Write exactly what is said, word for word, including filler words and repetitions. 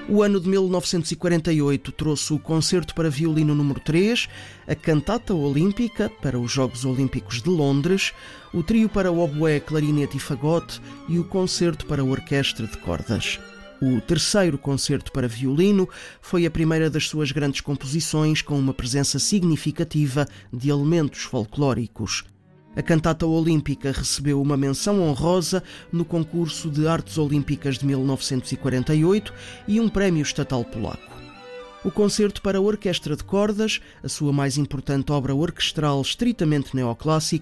O ano de mil novecentos e quarenta e oito trouxe o Concerto para Violino número três, a Cantata Olímpica para os Jogos Olímpicos de Londres, o Trio para oboé, clarinete e fagote e o Concerto para Orquestra de Cordas. O terceiro Concerto para Violino foi a primeira das suas grandes composições com uma presença significativa de elementos folclóricos. A Cantata Olímpica recebeu uma menção honrosa no Concurso de Artes Olímpicas de mil novecentos e quarenta e oito e um prémio estatal polaco. O Concerto para Orquestra de Cordas, a sua mais importante obra orquestral estritamente neoclássica,